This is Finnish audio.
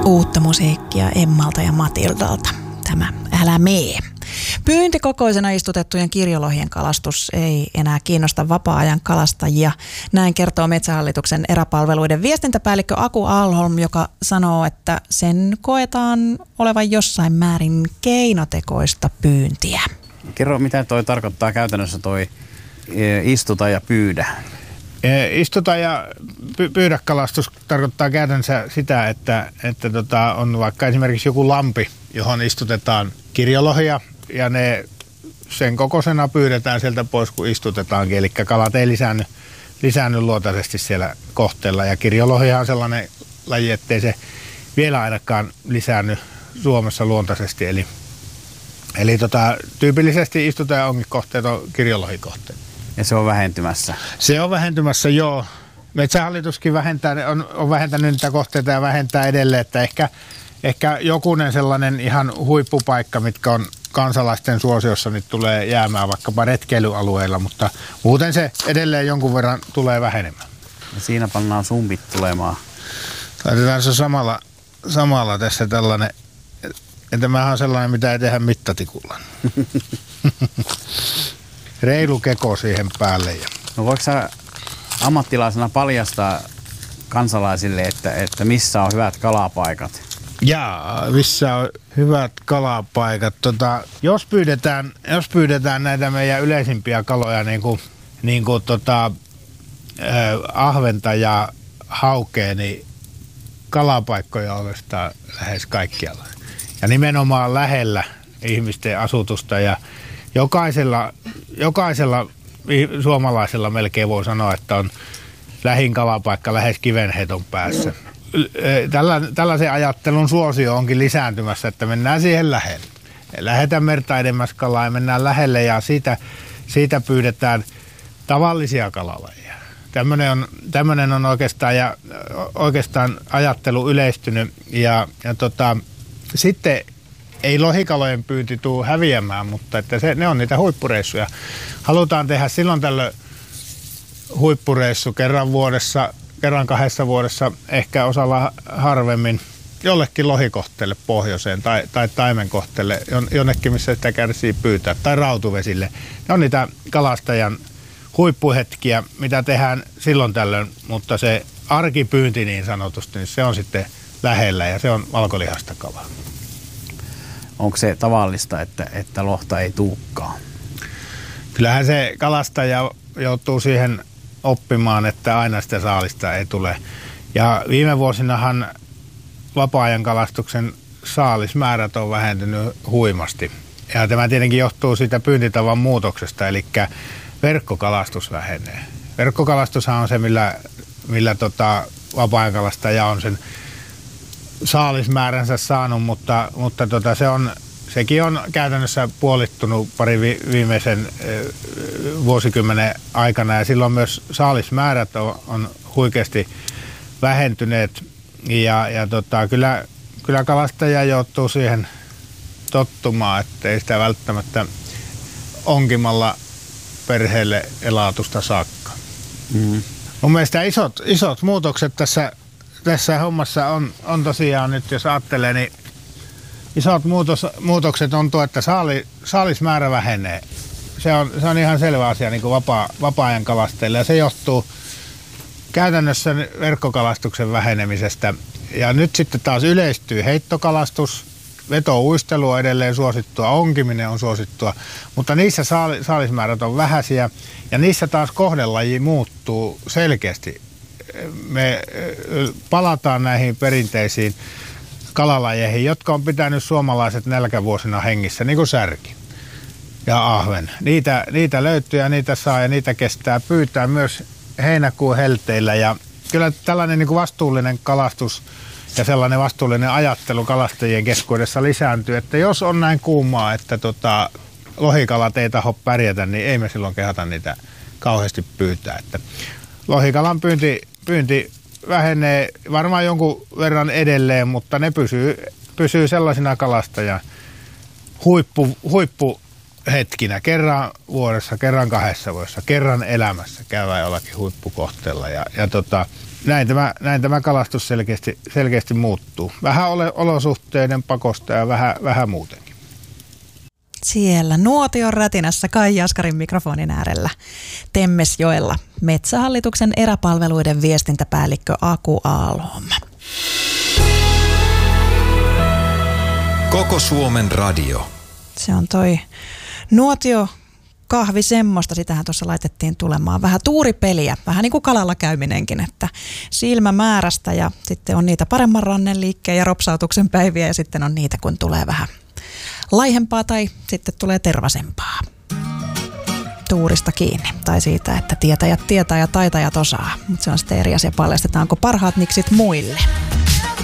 Uutta musiikkia Emmalta ja Matildalta. Tämä Älä mee. Pyyntikokoisena istutettujen kirjolohien kalastus ei enää kiinnosta vapaa-ajan kalastajia. Näin kertoo Metsähallituksen eräpalveluiden viestintäpäällikkö Aku Alholm, joka sanoo, että sen koetaan olevan jossain määrin keinotekoista pyyntiä. Kerro, mitä toi tarkoittaa käytännössä toi istuta ja pyydä? Istuta ja pyydä kalastus tarkoittaa käytännössä sitä, että on vaikka esimerkiksi joku lampi, johon istutetaan kirjolohia ja ne sen kokoisena pyydetään sieltä pois, kun istutetaankin. Eli kalat ei lisäänny luontaisesti siellä kohteella. Ja kirjolohia on sellainen laji, ettei se vielä ainakaan lisäänny Suomessa luontaisesti. Eli tyypillisesti istuta- ja ongikohteet on kirjolohikohteet. Ja se on vähentymässä? Se on vähentymässä, joo. Metsähallituskin on vähentänyt niitä kohteita ja vähentää edelleen, että ehkä jokunen sellainen ihan huippupaikka, mitkä on kansalaisten suosiossa, niin tulee jäämään vaikkapa retkeilyalueilla, mutta muuten se edelleen jonkun verran tulee vähenemään. Ja siinä pannaan sumpit tulemaan. Laitetaan se samalla tässä tällainen, että tämähän on sellainen, mitä ei tehdä mittatikulla. Reilu keko siihen päälle. No voiko sä ammattilaisena paljastaa kansalaisille, että missä on hyvät kalapaikat? Jaa, missä on hyvät kalapaikat. Jos pyydetään näitä meidän yleisimpiä kaloja, niin kuin ahventa ja haukea, niin kalapaikkoja on oikeastaan lähes kaikkialla. Ja nimenomaan lähellä ihmisten asutusta ja jokaisella suomalaisella melkein voi sanoa, että on lähin kalapaikka lähes kivenheiton päässä. Tällaisen ajattelun suosio onkin lisääntymässä, että mennään siihen lähelle. Lähdetään merta edemmäs kalaa ja mennään lähelle ja siitä pyydetään tavallisia kalalajeja. Tämmöinen on oikeastaan ajattelu yleistynyt ja sitten ei lohikalojen pyynti tule häviämään, mutta että ne on niitä huippureissuja. Halutaan tehdä silloin tällöin huippureissu kerran vuodessa, kerran 2 vuodessa, ehkä osalla harvemmin jollekin lohikohteelle pohjoiseen tai taimenkohteelle, jonnekin missä sitä kärsii pyytää, tai rautuvesille. Ne on niitä kalastajan huippuhetkiä, mitä tehdään silloin tällöin, mutta se arkipyynti niin sanotusti, niin se on sitten lähellä ja se on valkolihasta kalaa. Onko se tavallista, että lohta ei tuukkaan? Kyllähän se kalastaja joutuu siihen oppimaan, että aina sitä saalista ei tule. Ja viime vuosinahan vapaa-ajan kalastuksen saalismäärät on vähentynyt huimasti. Ja tämä tietenkin johtuu siitä pyyntitavan muutoksesta, eli verkkokalastus vähenee. Verkkokalastushan on se, millä vapaa-ajan kalastaja on sen saalismääränsä saanut, mutta sekin on käytännössä puolittunut viimeisen vuosikymmenen aikana ja silloin myös saalismäärät on huikeasti vähentyneet ja kyllä kalastaja joutuu siihen tottumaan, ettei sitä välttämättä onkimalla perheelle elatusta saakka. Mm. Mun mielestä isot muutokset tässä hommassa on tosiaan nyt, jos ajattelee, niin isot muutokset on tuo, että saalismäärä vähenee. Se on ihan selvä asia niin kuin vapaa-ajan kalastajille ja se johtuu käytännössä verkkokalastuksen vähenemisestä. Ja nyt sitten taas yleistyy heittokalastus, vetouistelu on edelleen suosittua, onkiminen on suosittua, mutta niissä saalismäärät on vähäisiä ja niissä taas kohdelaji muuttuu selkeästi. Me palataan näihin perinteisiin kalalajeihin, jotka on pitänyt suomalaiset nälkävuosina hengissä, niin kuin särki ja ahven. Niitä löytyy ja niitä saa ja niitä kestää pyytää myös heinäkuun helteillä. Ja kyllä tällainen niin kuin vastuullinen kalastus ja sellainen vastuullinen ajattelu kalastajien keskuudessa lisääntyy, että jos on näin kuumaa, että lohikalat ei taho pärjätä, niin ei me silloin kehata niitä kauheasti pyytää. Että lohikalan pyynti vähenee varmaan jonkun verran edelleen, mutta ne pysyy sellaisina kalastajan hetkinä, kerran vuodessa, kerran 2 vuodessa, kerran elämässä käydään jollakin huippukohteella. Näin tämä kalastus selkeästi muuttuu. Vähän olosuhteiden pakosta ja vähän muutenkin. Siellä nuotion rätinässä Kai Jaskarin mikrofonin äärellä Temmesjoella Metsähallituksen eräpalveluiden viestintäpäällikkö Aku Alholm. Koko Suomen radio. Se on toi nuotio kahvi semmoista, sitähän tuossa laitettiin tulemaan. Vähän tuuripeliä, vähän niin kuin kalalla käyminenkin, että silmämäärästä ja sitten on niitä paremman rannen liikkeen ja ropsautuksen päiviä ja sitten on niitä, kun tulee vähän laihempaa tai sitten tulee tervasempaa. Tuurista kiinni tai siitä, että tietäjät tietää ja taitajat osaa, mutta se on sitten eri asia, paljastetaanko parhaat niksit muille.